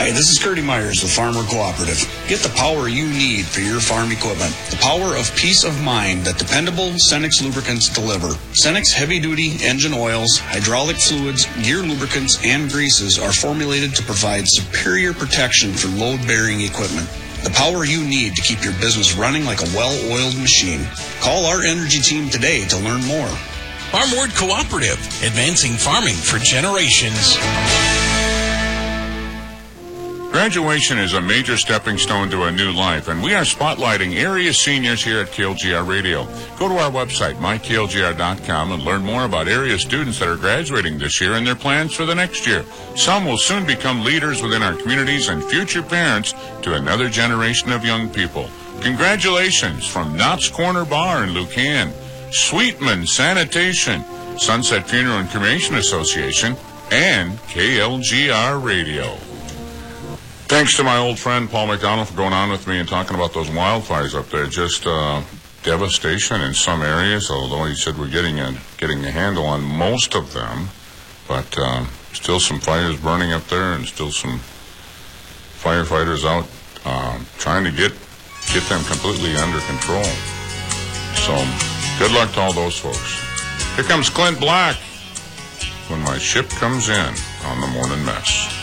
Hi, this is Curdy Myers with Farmer Cooperative. Get the power you need for your farm equipment. The power of peace of mind that dependable Cenex lubricants deliver. Cenex heavy-duty engine oils, hydraulic fluids, gear lubricants, and greases are formulated to provide superior protection for load-bearing equipment. The power you need to keep your business running like a well-oiled machine. Call our energy team today to learn more. Farmward Cooperative, advancing farming for generations. Graduation is a major stepping stone to a new life, and we are spotlighting area seniors here at KLGR Radio. Go to our website, myklgr.com, and learn more about area students that are graduating this year and their plans for the next year. Some will soon become leaders within our communities and future parents to another generation of young people. Congratulations from Knott's Corner Bar in Lucan, Sweetman Sanitation, Sunset Funeral and Cremation Association, and KLGR Radio. Thanks to my old friend Paul McDonald for going on with me and talking about those wildfires up there. Just devastation in some areas, although he said we're getting a handle on most of them. But still some fires burning up there and still some firefighters out trying to get them completely under control. So good luck to all those folks. Here comes Clint Black when my ship comes in on the Morning Mess.